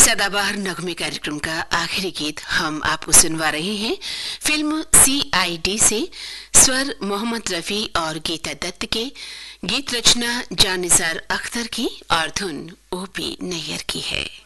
सदाबहार नगमे कार्यक्रम का आखिरी गीत हम आपको सुनवा रहे हैं फिल्म CID से। स्वर मोहम्मद रफी और गीता दत्त के, गीत रचना जानिसार अख्तर की और धुन OP नैयर की है।